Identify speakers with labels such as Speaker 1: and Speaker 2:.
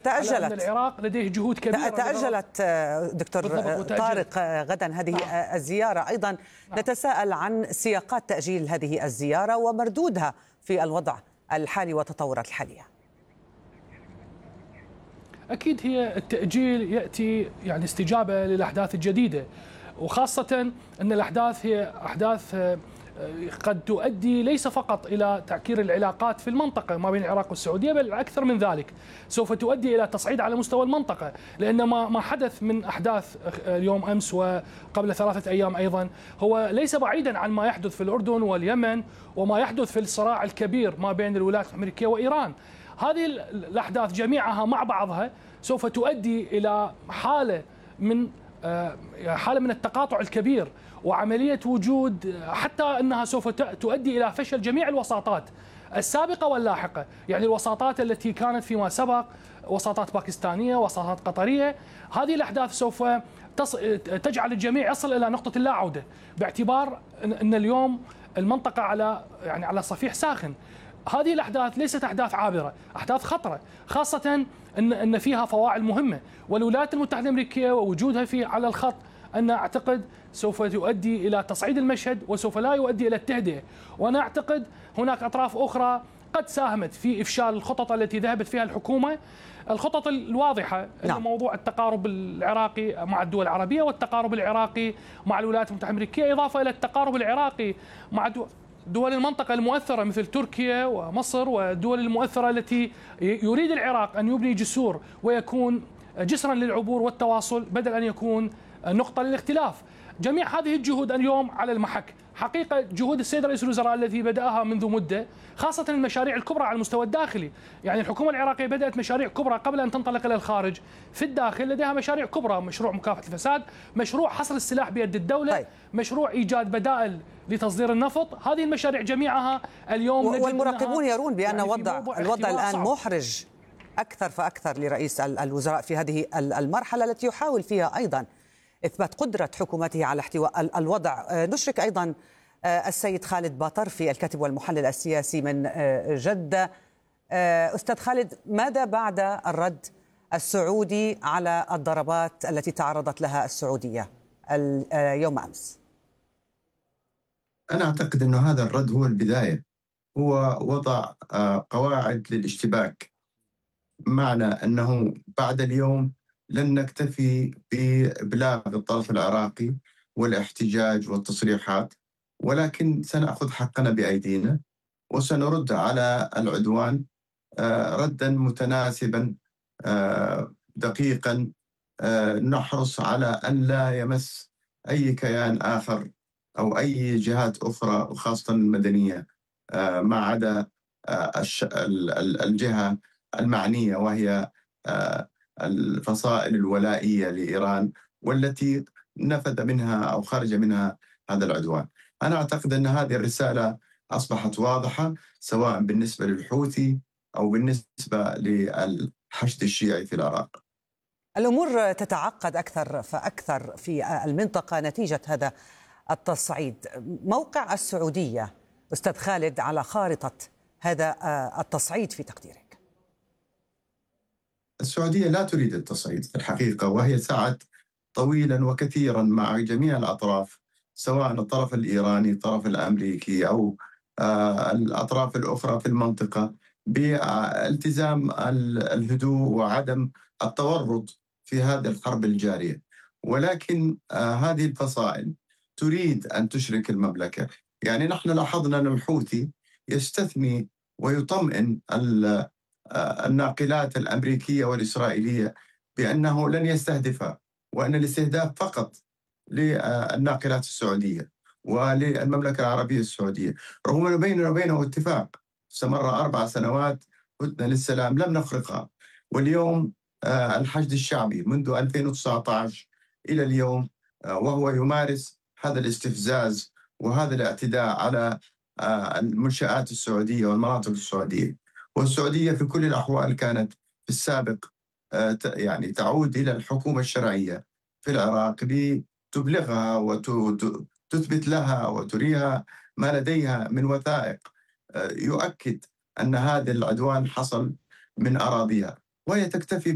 Speaker 1: على أن العراق لديه جهود كبيرة.
Speaker 2: تأجلت دكتور طارق غدا هذه الزيارة. أيضا نتساءل عن سياقات تأجيل هذه الزيارة ومردودها في الوضع الحالي والتطورات الحالية.
Speaker 1: أكيد هي التأجيل يأتي يعني استجابة للأحداث الجديدة، وخاصة أن الأحداث هي أحداث قد تؤدي ليس فقط إلى تعكير العلاقات في المنطقة ما بين العراق والسعودية، بل أكثر من ذلك سوف تؤدي إلى تصعيد على مستوى المنطقة، لأن ما حدث من أحداث اليوم أمس وقبل 3 أيام أيضا هو ليس بعيدا عن ما يحدث في الأردن واليمن وما يحدث في الصراع الكبير ما بين الولايات الأمريكية وإيران. هذه الأحداث جميعها مع بعضها سوف تؤدي إلى حالة من التقاطع الكبير وعملية وجود، حتى أنها سوف تؤدي إلى فشل جميع الوساطات السابقة واللاحقة. يعني الوساطات التي كانت فيما سبق وساطات باكستانية، وساطات قطرية، هذه الأحداث سوف تجعل الجميع يصل إلى نقطة اللا عودة، باعتبار أن اليوم المنطقة على صفيح ساخن. هذه الأحداث ليست أحداث عابرة، أحداث خطرة، خاصة أن فيها فواعل مهمة، والولايات المتحدة الأمريكية ووجودها على الخط أنا أعتقد سوف يؤدي إلى تصعيد المشهد وسوف لا يؤدي إلى التهدئة. وأنا أعتقد هناك أطراف أخرى قد ساهمت في إفشال الخطط التي ذهبت فيها الحكومة، الخطط الواضحة. نعم. موضوع التقارب العراقي مع الدول العربية، والتقارب العراقي مع الولايات المتحدة الأمريكية، إضافة إلى التقارب العراقي مع دول المنطقة المؤثرة مثل تركيا ومصر والدول المؤثرة التي يريد العراق أن يبني جسور ويكون جسرا للعبور والتواصل بدل أن يكون نقطة للاختلاف. جميع هذه الجهود اليوم على المحك. حقيقة جهود السيد رئيس الوزراء الذي بدأها منذ مدة، خاصة المشاريع الكبرى على المستوى الداخلي. يعني الحكومة العراقية بدأت مشاريع كبرى قبل أن تنطلق إلى الخارج. في الداخل لديها مشاريع كبرى، مشروع مكافحة الفساد، مشروع حصر السلاح بيد الدولة، مشروع إيجاد بدائل لتصدير النفط. هذه المشاريع جميعها اليوم
Speaker 2: والمراقبون يرون بأن الوضع الآن محرج أكثر فأكثر لرئيس الوزراء في هذه المرحلة التي يحاول فيها أيضا إثبات قدرة حكومته على احتواء الوضع. نشرك أيضا السيد خالد باطرفي الكاتب والمحلل السياسي من جدة. أستاذ خالد، ماذا بعد الرد السعودي على الضربات التي تعرضت لها السعودية يوم أمس؟
Speaker 3: أنا أعتقد أن هذا الرد هو البداية، هو وضع قواعد للاشتباك، معنى أنه بعد اليوم لن نكتفي بإبلاغ الطرف العراقي والاحتجاج والتصريحات، ولكن سنأخذ حقنا بأيدينا وسنرد على العدوان ردا متناسبا دقيقا، نحرص على أن لا يمس أي كيان آخر أو أي جهات أخرى وخاصة المدنية ما عدا الجهة المعنية، وهي الفصائل الولائية لإيران والتي نفذ منها أو خرج منها هذا العدوان. أنا أعتقد أن هذه الرسالة أصبحت واضحة، سواء بالنسبة للحوثي أو بالنسبة للحشد الشيعي في العراق.
Speaker 2: الأمور تتعقد أكثر فأكثر في المنطقة نتيجة هذا التصعيد. موقع السعودية أستاذ خالد على خارطة هذا التصعيد في تقديرك؟
Speaker 3: السعودية لا تريد التصعيد في الحقيقة، وهي سعت طويلا وكثيرا مع جميع الأطراف، سواء الطرف الإيراني، الطرف الأمريكي، أو الأطراف الأخرى في المنطقة، بالتزام الهدوء وعدم التورط في هذه الحرب الجارية. ولكن هذه الفصائل تريد أن تشرك المملكة. يعني نحن لاحظنا أن الحوثي يستثني ويطمئن الناقلات الأمريكية والإسرائيلية بأنه لن يستهدفها، وأن الاستهداف فقط للناقلات السعودية وللمملكة العربية السعودية، رغم أن بيننا وبينه اتفاق استمر 4 سنوات هدنة للسلام لم نخرقها. واليوم الحشد الشعبي منذ 2019 إلى اليوم وهو يمارس هذا الاستفزاز وهذا الاعتداء على المنشآت السعودية والمناطق السعودية. والسعودية في كل الأحوال كانت في السابق يعني تعود إلى الحكومة الشرعية في العراق لتبلغها وتثبت لها وتريها ما لديها من وثائق يؤكد أن هذا العدوان حصل من أراضيها، وهي تكتفي